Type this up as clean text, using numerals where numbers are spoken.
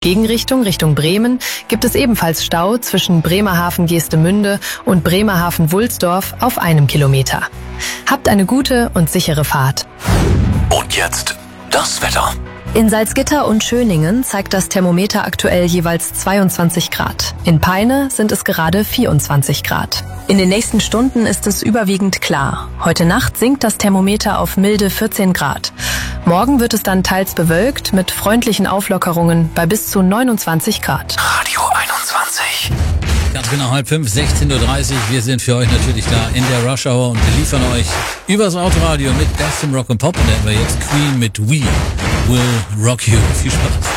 Gegenrichtung, Richtung Bremen, gibt es ebenfalls Stau zwischen Bremerhaven-Geestemünde und Bremerhaven-Wulsdorf auf 1 Kilometer. Habt eine gute und sichere Fahrt. Und jetzt das Wetter. In Salzgitter und Schöningen zeigt das Thermometer aktuell jeweils 22 Grad. In Peine sind es gerade 24 Grad. In den nächsten Stunden ist es überwiegend klar. Heute Nacht sinkt das Thermometer auf milde 14 Grad. Morgen wird es dann teils bewölkt mit freundlichen Auflockerungen bei bis zu 29 Grad. Radio 21. Ganz genau 4:30, 16:30 Uhr. Wir sind für euch natürlich da in der Rush Hour und wir liefern euch übers Autoradio mit bestem Rock und Pop. Und dann haben wir jetzt Queen mit We Will Rock You. Viel Spaß.